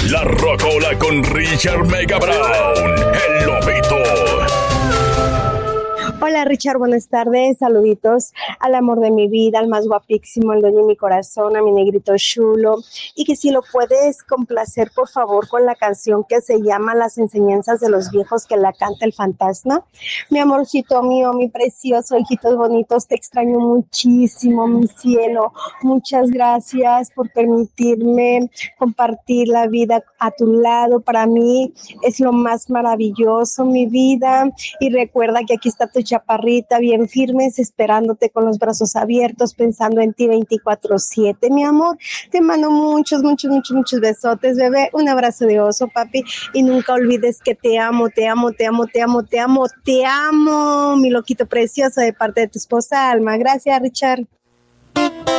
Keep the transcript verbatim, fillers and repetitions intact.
La Rocola con Richard Mega Brown, el Lobito. Hola Richard, buenas tardes, saluditos al amor de mi vida, al más guapísimo, al dueño de mi corazón, a mi negrito chulo, y que si lo puedes complacer por favor con la canción que se llama Las enseñanzas de los viejos, que la canta el fantasma. Mi amorcito mío, mi precioso, hijitos bonitos, te extraño muchísimo, mi cielo, muchas gracias por permitirme compartir la vida a tu lado. Para mí es lo más maravilloso, mi vida, y recuerda que aquí está tu chaparrita bien firmes, esperándote con los brazos abiertos, pensando en ti veinticuatro siete, mi amor. Te mando muchos, muchos, muchos, muchos besotes, bebé. Un abrazo de oso, papi. Y nunca olvides que te amo, te amo, te amo, te amo, te amo, te amo, mi loquito precioso, de parte de tu esposa Alma. Gracias, Richard.